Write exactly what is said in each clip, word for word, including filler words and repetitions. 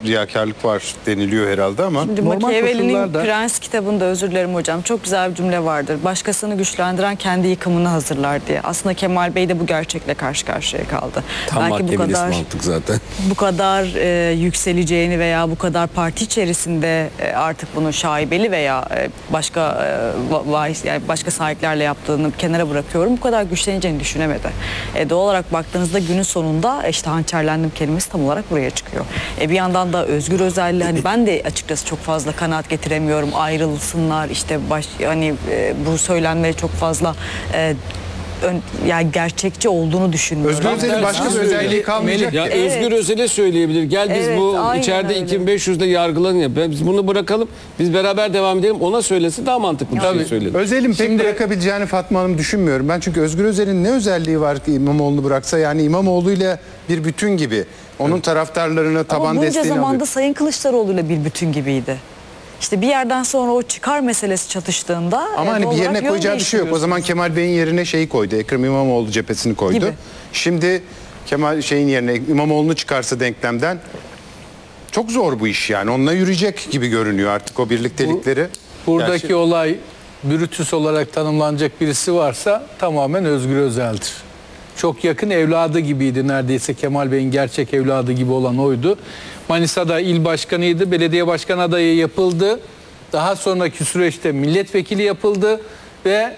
riyakarlık var deniliyor herhalde ama. Şimdi Machiavelli'nin koşullarda... Prens kitabında, özür dilerim hocam, çok güzel bir cümle vardır. Başkasını güçlendiren kendi yıkımını hazırlar diye. Aslında Kemal Bey de bu gerçekle karşı karşıya kaldı. Tam Belki bu kadar mantık zaten. Bu kadar e, yükseleceğini veya bu kadar parti içerisinde e, artık bunu şaibeli veya e, başka e, vahis, yani başka sahiplerle yaptığını kenara bırakıyorum. Bu kadar güçleneceğini düşünemedi. E, doğal olarak baktığınızda günün sonunda işte hançerlendim kelimesi tam olarak buraya çıkıyor. E, bir yandan da Özgür Özel'le hani ben de açıkçası çok fazla kanaat getiremiyorum. Ayrılsınlar işte baş, hani e, bu söylenmeye çok fazla e, ön, yani gerçekçi olduğunu düşünmüyorum. Özgür Özel'in başka bir özelliği kalmayacak. Ya Evet. Özgür Özel'e söyleyebilir. Gel biz Evet, bu aynen içeride öyle. iki bin beş yüzde yargılanın ya. Biz bunu bırakalım. Biz beraber devam edelim. Ona söylesin daha mantıklı bir şey söyleyelim. Özel'in pek Şimdi- bırakabileceğini Fatma Hanım düşünmüyorum. Ben çünkü Özgür Özel'in ne özelliği var ki İmamoğlu'nu bıraksa, yani İmamoğlu'yla bir bütün gibi. Onun taraftarlarına taban Ama bunca desteğini zamanda alıyor. Sayın Kılıçdaroğlu'yla bir bütün gibiydi. İşte bir yerden sonra o çıkar meselesi çatıştığında... Ama e, hani doğal bir yerine olarak yön koyacağı bir şey yok. O zaman Kemal Bey'in yerine şeyi koydu. Ekrem İmamoğlu cephesini koydu. Gibi. Şimdi Kemal şeyin yerine İmamoğlu'nu çıkarsa denklemden çok zor bu iş yani. Onunla yürüyecek gibi görünüyor artık o birliktelikleri. Buradaki Gerçi- olay Brutus olarak tanımlanacak birisi varsa tamamen Özgür Özel'dir. Çok yakın evladı gibiydi neredeyse, Kemal Bey'in gerçek evladı gibi olan oydu. Manisa'da il başkanıydı, belediye başkan adayı yapıldı. Daha sonraki süreçte milletvekili yapıldı ve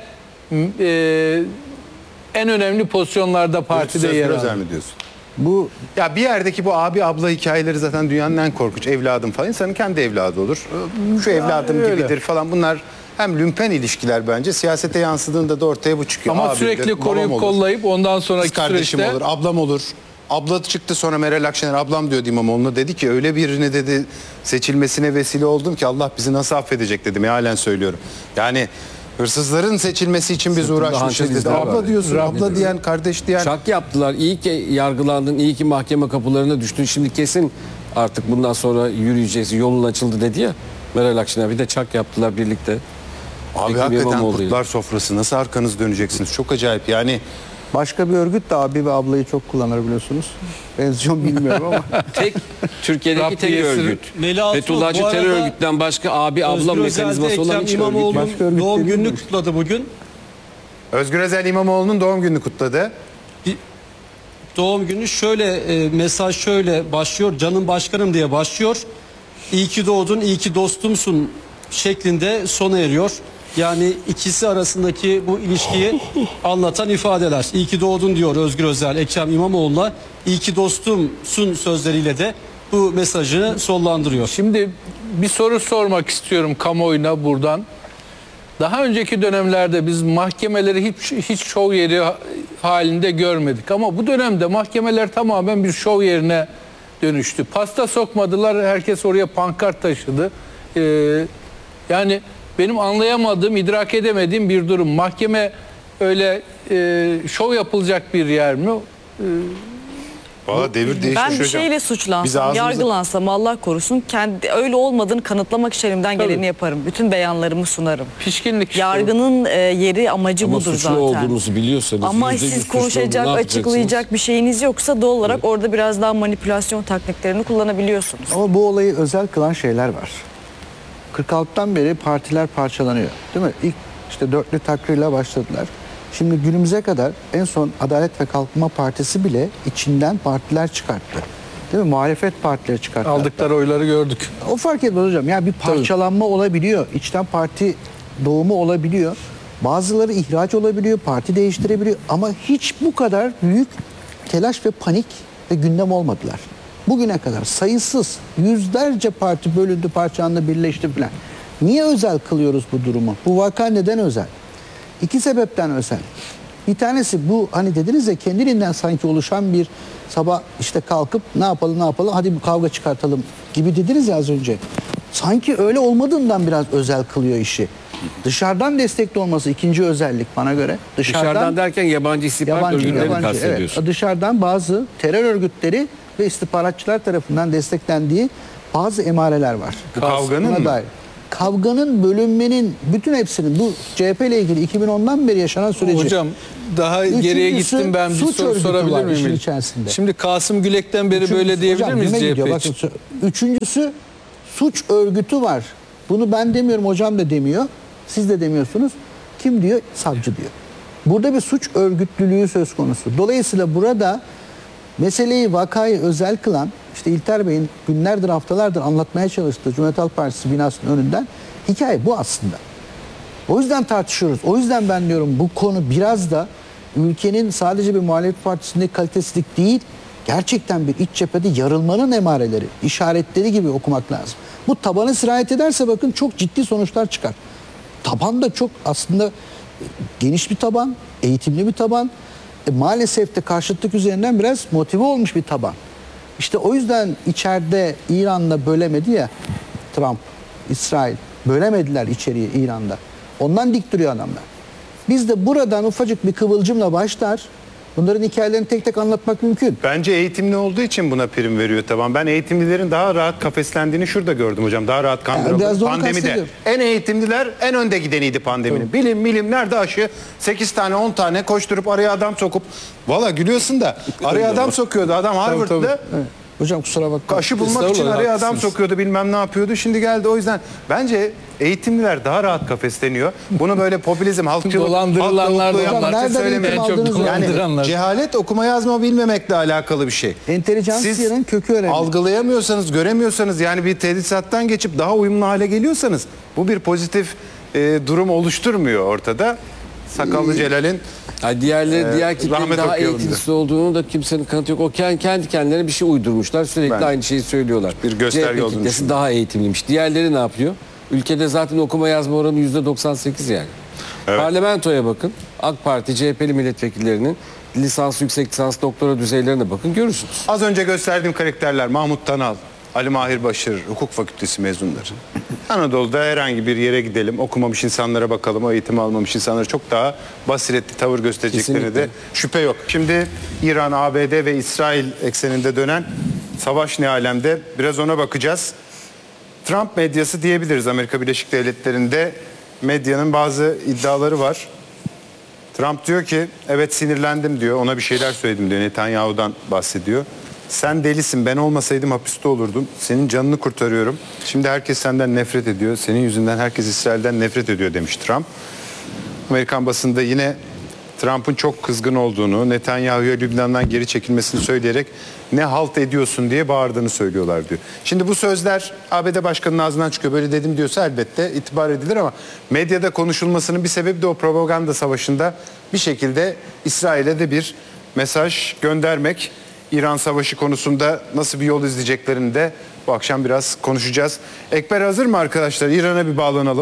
e, en önemli pozisyonlarda partide Özgür yer Özel aldı. mi diyorsun? Bu Ya bir yerdeki bu abi abla hikayeleri zaten dünyanın en korkunç, evladım falan. İnsanın kendi evladı olur. Şu evladım öyle. gibidir falan. Bunlar hem lümpen ilişkiler bence. Siyasete yansıdığında da ortaya bu çıkıyor. Ama Abimdir, sürekli babam koruyup olur, kollayıp ondan kız sonraki kardeşim süreçte olur, ablam olur. Abla çıktı sonra Meral Akşener ablam diyordu İmamoğlu'na, dedi ki öyle birine dedi seçilmesine vesile oldum ki Allah bizi nasıl affedecek dedim. Halen söylüyorum. Yani hırsızların seçilmesi için biz Sırtında uğraşmışız hançer dedi. izler Abla var. diyorsun, Rahmet abla diyen, kardeş diyen. Şak yaptılar. İyi ki yargılandın. İyi ki mahkeme kapılarına düştün. Şimdi kesin artık bundan sonra yürüyeceğiz. Yolun açıldı dedi ya Meral Akşener. Bir de çak yaptılar birlikte. Abi Ekrem hakikaten İmamoğlu'yla. kurtlar sofrası, nasıl arkanız döneceksiniz? Çok acayip yani. başka bir örgüt de abi ve ablayı çok kullanır biliyorsunuz. Benziyon bilmiyorum ama. Tek Türkiye'deki tek Raptiyesi- örgüt. Meli Altun, Fethullahçı bu terör arada örgütten başka abi abla Özgür Özel'de mekanizması olan Ekrem hiç örgüt yok. İmamoğlu'nun Başka örgüt doğum değil gününü mi? kutladı bugün. Özgür Özel İmamoğlu'nun doğum gününü kutladı. Bir doğum günü şöyle, e, mesaj şöyle başlıyor. Canım başkanım diye başlıyor. İyi ki doğdun, iyi ki dostumsun şeklinde sona eriyor. Yani ikisi arasındaki bu ilişkiyi anlatan ifadeler. İyi ki doğdun diyor Özgür Özel Ekrem İmamoğlu'na. İyi ki dostumsun sözleriyle de bu mesajını sonlandırıyor. Şimdi bir soru sormak istiyorum kamuoyuna buradan. Daha önceki dönemlerde biz mahkemeleri hiç, hiç şov yeri halinde görmedik. Ama bu dönemde mahkemeler tamamen bir şov yerine dönüştü. Pasta sokmadılar, herkes oraya pankart taşıdı. Ee, yani benim anlayamadığım, idrak edemediğim bir durum. Mahkeme öyle e, şov yapılacak bir yer mi? Valla devir değişmiş Ben bir hocam. şeyle Biz suçlansam, ağzımıza- yargılansam Allah korusun, kendi öyle olmadığını kanıtlamak için elimden Tabii. geleni yaparım. Bütün beyanlarımı sunarım. Pişkinlik işte. Yargının e, yeri, amacı Ama budur suçlu zaten. olduğunuzu biliyorsanız. Ama yüzde yüz siz suçlu olduğunu konuşacak, ne yapacaksınız? açıklayacak bir şeyiniz yoksa doğal olarak orada biraz daha manipülasyon taktiklerini kullanabiliyorsunuz. Ama bu olayı özel kılan şeyler var. kırk altıdan beri partiler parçalanıyor. Değil mi? İlk işte dörtlü takriyle başladılar. Şimdi günümüze kadar en son Adalet ve Kalkınma Partisi bile içinden partiler çıkarttı. Değil mi? Muhalefet partileri çıkarttı. Aldıkları oyları gördük. O fark etmez hocam. Yani bir parçalanma olabiliyor. İçten parti doğumu olabiliyor. Bazıları ihraç olabiliyor, parti değiştirebiliyor. Ama hiç bu kadar büyük telaş ve panik ve gündem olmadılar. Bugüne kadar sayısız, yüzlerce parti bölündü, parçalandı, birleşti falan. Niye özel kılıyoruz bu durumu? Bu vaka neden özel? İki sebepten özel. Bir tanesi bu, hani dediniz ya, kendiliğinden sanki oluşan bir sabah işte kalkıp ne yapalım ne yapalım hadi bir kavga çıkartalım gibi dediniz ya az önce. Sanki öyle olmadığından biraz özel kılıyor işi. Dışarıdan destekli olması ikinci özellik bana göre. Dışarıdan derken yabancı istihbarat örgütlerini yabancı, kastediyorsun. evet. Dışarıdan bazı terör örgütleri ve istihbaratçılar tarafından desteklendiği bazı emareler var. Bu kavganın Buna mı? dair. kavganın, bölünmenin, bütün hepsinin bu C H P ile ilgili iki bin ondan beri yaşanan süreci. Hocam daha geriye Üçüncüsü, gittim, ben bir suç soru örgütü sorabilir var miyim? işin Melih? içerisinde. Şimdi Kasım Gülek'ten beri böyle Üçüncüsü- diyebilir hocam, miyiz güme C H gidiyor. P Bakın, için? üçüncüsü suç örgütü var. Bunu ben demiyorum, hocam da demiyor. Siz de demiyorsunuz. Kim diyor? Savcı diyor. Burada bir suç örgütlülüğü söz konusu. Dolayısıyla burada meseleyi, vakayı özel kılan, işte İlter Bey'in günlerdir, haftalardır anlatmaya çalıştığı Cumhuriyet Halk Partisi binasının önünden hikaye bu aslında. O yüzden tartışıyoruz. O yüzden ben diyorum bu konu biraz da ülkenin sadece bir muhalefet partisindeki kalitesizlik değil, gerçekten bir iç cephede yarılmanın emareleri, işaretleri gibi okumak lazım. Bu tabana sirayet ederse bakın çok ciddi sonuçlar çıkar. Taban da çok aslında geniş bir taban, eğitimli bir taban. E, maalesef de karşıtlık üzerinden biraz motive olmuş bir taban. İşte o yüzden içeride İran'la bölemedi ya Trump, İsrail. Bölemediler içeriği İran'da. Ondan dik duruyor adamlar. Biz de buradan ufacık bir kıvılcımla başlar. Bunların hikayelerini tek tek anlatmak mümkün. Bence eğitimli olduğu için buna prim veriyor taban. Ben eğitimlilerin daha rahat kafeslendiğini şurada gördüm hocam. Daha rahat Yani kandırıldı. biraz da onu Pandemide. kastediyorum. En eğitimliler en önde gideniydi pandeminin. Bilim bilim nerede aşı? sekiz tane on tane koşturup araya adam sokup. Valla gülüyorsun da araya adam sokuyordu. Adam Harvard'da Evet. Hocam kusura bakma. aşı bulmak için Estağfurullah, araya adam haklısınız. sokuyordu, bilmem ne yapıyordu. Şimdi geldi, o yüzden bence eğitimliler daha rahat kafesleniyor. Bunu böyle popülizm, halkçılık, Dolandırılanlar halk da lavukluğu onlar. yapmak için Nereden söylemiyorum. eğitim aldınız Yani Dolandıranlar. cehalet okuma yazma bilmemekle alakalı bir şey. Entelijansiyanın kökü önemli. Algılayamıyorsanız, göremiyorsanız, yani bir tedrisattan geçip daha uyumlu hale geliyorsanız bu bir pozitif e, durum oluşturmuyor ortada. Sakallı Celal'in Yani diğerleri, Ee, diğer kitlenin rahmet daha okuyalım eğitimsiz olduğunu da kimsenin kanıtı yok. O kendi, kendi kendilerine bir şey uydurmuşlar. Sürekli Ben- aynı şeyi söylüyorlar. Bir gösterge C H P olduğunu kitlesi düşünüyorum. daha eğitimliymiş. Diğerleri ne yapıyor? Ülkede zaten okuma yazma oranı yüzde doksan sekiz yani. Evet. Parlamentoya bakın. AK Parti, C H P'li milletvekillerinin lisans, yüksek lisans, doktora düzeylerine bakın, görürsünüz. az önce gösterdiğim karakterler Mahmut Tanal, Ali Mahir Başır, hukuk fakültesi mezunları. Anadolu'da herhangi bir yere gidelim, okumamış insanlara bakalım, eğitim almamış insanlara çok daha basiretli tavır göstereceklerine Kesinlikle. de şüphe yok. Şimdi İran, A B D ve İsrail ekseninde dönen savaş ne alemde, biraz ona bakacağız. Trump medyası diyebiliriz. Amerika Birleşik Devletleri'nde medyanın bazı iddiaları var. Trump diyor ki evet sinirlendim diyor, ona bir şeyler söyledim diyor, Netanyahu'dan bahsediyor. Sen delisin, ben olmasaydım hapiste olurdum, senin canını kurtarıyorum. Şimdi herkes senden nefret ediyor, senin yüzünden herkes İsrail'den nefret ediyor demiş Trump. Amerikan basında yine Trump'ın çok kızgın olduğunu, Netanyahu'ya Lübnan'dan geri çekilmesini söyleyerek ne halt ediyorsun diye bağırdığını söylüyorlar diyor. Şimdi bu sözler A B D Başkanı'nın ağzından çıkıyor, böyle dedim diyorsa elbette itibar edilir ama medyada konuşulmasının bir sebebi de o propaganda savaşında bir şekilde İsrail'e de bir mesaj göndermek. İran savaşı konusunda nasıl bir yol izleyeceklerini de bu akşam biraz konuşacağız. Ekber hazır mı arkadaşlar? İran'a bir bağlanalım.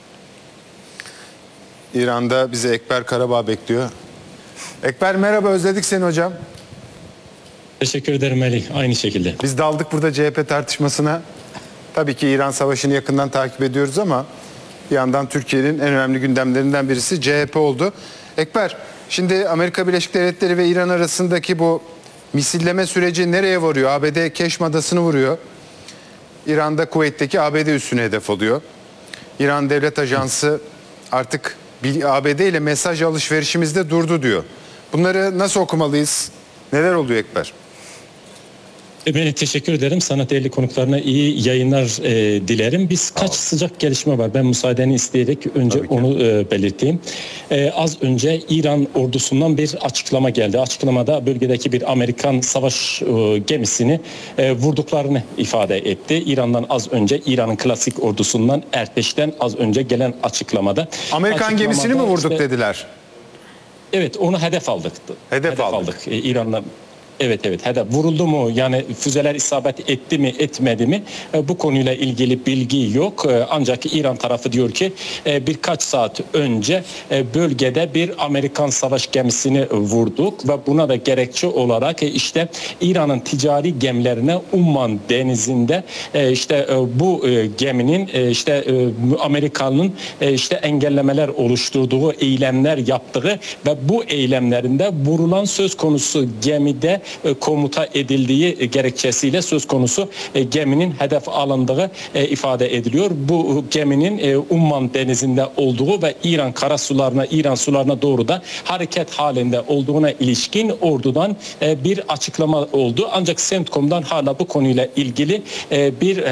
İran'da bizi Ekber Karabağ bekliyor. Ekber merhaba, özledik seni hocam. Teşekkür ederim Melih. Aynı şekilde. Biz daldık burada C H P tartışmasına. Tabii ki İran Savaşı'nı yakından takip ediyoruz ama bir yandan Türkiye'nin en önemli gündemlerinden birisi C H P oldu. Ekber, şimdi Amerika Birleşik Devletleri ve İran arasındaki bu misilleme süreci nereye varıyor? A B D Keşm Adası'nı vuruyor. İran'da Kuveyt'teki A B D üssünü hedef alıyor. İran Devlet Ajansı artık A B D ile mesaj alışverişimizde durdu diyor. Bunları nasıl okumalıyız? Neler oluyor Ekber? Melih teşekkür ederim. Sana değerli konuklarına iyi yayınlar e, dilerim. Biz kaç sıcak gelişme var. Ben müsaadeni isteyerek önce onu e, belirteyim. E, az önce İran ordusundan bir açıklama geldi. Açıklamada bölgedeki bir Amerikan savaş e, gemisini e, vurduklarını ifade etti. İran'dan az önce, İran'ın klasik ordusundan Erteş'ten az önce gelen açıklamada. Amerikan gemisini mi Açıklamada vurduk işte- dediler? Evet, onu hedef aldık. Hedef aldık. E, İran'la Evet evet hedef vuruldu mu, yani füzeler isabet etti mi etmedi mi, e, bu konuyla ilgili bilgi yok. E, ancak İran tarafı diyor ki e, birkaç saat önce e, bölgede bir Amerikan savaş gemisini vurduk ve buna da gerekçe olarak e, işte İran'ın ticari gemilerine Umman denizinde e, işte e, bu e, geminin e, işte e, Amerika'nın e, işte engellemeler oluşturduğu, eylemler yaptığı ve bu eylemlerinde vurulan söz konusu gemide e, komuta edildiği e, gerekçesiyle söz konusu e, geminin hedef alındığı e, ifade ediliyor. Bu geminin e, Umman denizinde olduğu ve İran karasularına, İran sularına doğru da hareket halinde olduğuna ilişkin ordudan e, bir açıklama oldu. Ancak CENTCOM'dan hala bu konuyla ilgili e, bir